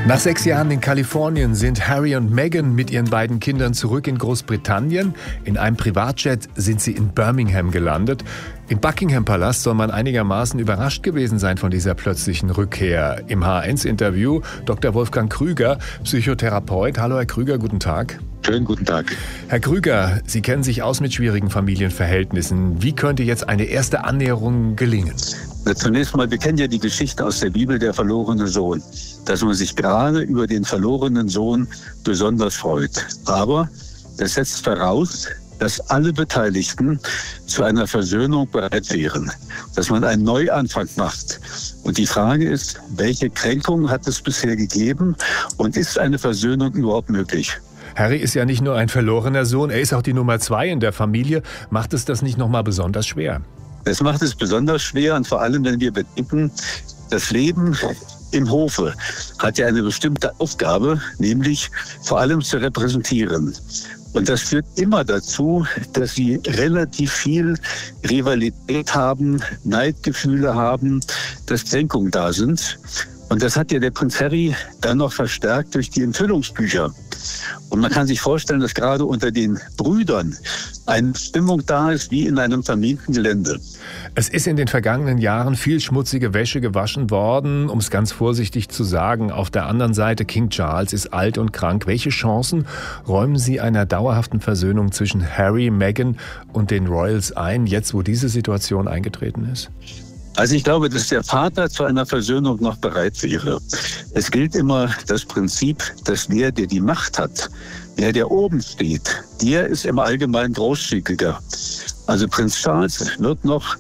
Nach 6 Jahren in Kalifornien sind Harry und Meghan mit ihren beiden Kindern zurück in Großbritannien. In einem Privatjet sind sie in Birmingham gelandet. Im Buckingham-Palast soll man einigermaßen überrascht gewesen sein von dieser plötzlichen Rückkehr. Im H1-Interview Dr. Wolfgang Krüger, Psychotherapeut. Hallo Herr Krüger, guten Tag. Schönen guten Tag. Herr Krüger, Sie kennen sich aus mit schwierigen Familienverhältnissen. Wie könnte jetzt eine erste Annäherung gelingen? Zunächst mal, wir kennen ja die Geschichte aus der Bibel, der verlorene Sohn, dass man sich gerade über den verlorenen Sohn besonders freut. Aber das setzt voraus, dass alle Beteiligten zu einer Versöhnung bereit wären, dass man einen Neuanfang macht. Und die Frage ist, welche Kränkungen hat es bisher gegeben und ist eine Versöhnung überhaupt möglich? Harry ist ja nicht nur ein verlorener Sohn, er ist auch die Nummer 2 in der Familie. Macht es das nicht nochmal besonders schwer? Das macht es besonders schwer, und vor allem, wenn wir bedenken, das Leben im Hofe hat ja eine bestimmte Aufgabe, nämlich vor allem zu repräsentieren. Und das führt immer dazu, dass sie relativ viel Rivalität haben, Neidgefühle haben, dass Kränkungen da sind. Und das hat ja der Prinz Harry dann noch verstärkt durch die Enthüllungsbücher. Und man kann sich vorstellen, dass gerade unter den Brüdern eine Stimmung da ist wie in einem Familiengelände. Es ist in den vergangenen Jahren viel schmutzige Wäsche gewaschen worden, um es ganz vorsichtig zu sagen. Auf der anderen Seite, King Charles ist alt und krank. Welche Chancen räumen Sie einer dauerhaften Versöhnung zwischen Harry, Meghan und den Royals ein, jetzt wo diese Situation eingetreten ist? Also ich glaube, dass der Vater zu einer Versöhnung noch bereit wäre. Es gilt immer das Prinzip, dass der die Macht hat, der oben steht, der ist im Allgemeinen großzügiger. Also Prinz Charles wird noch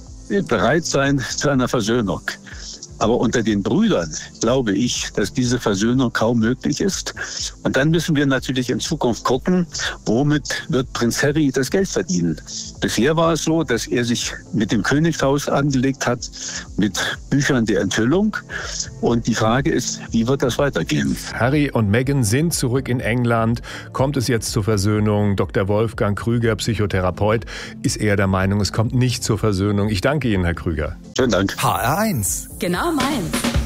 bereit sein zu einer Versöhnung. Aber unter den Brüdern glaube ich, dass diese Versöhnung kaum möglich ist. Und dann müssen wir natürlich in Zukunft gucken, womit wird Prinz Harry das Geld verdienen. Bisher war es so, dass er sich mit dem Königshaus angelegt hat, mit Büchern der Enthüllung. Und die Frage ist, wie wird das weitergehen? Harry und Meghan sind zurück in England. Kommt es jetzt zur Versöhnung? Dr. Wolfgang Krüger, Psychotherapeut, ist eher der Meinung, es kommt nicht zur Versöhnung. Ich danke Ihnen, Herr Krüger. Schönen Dank. HR1. Genau meins.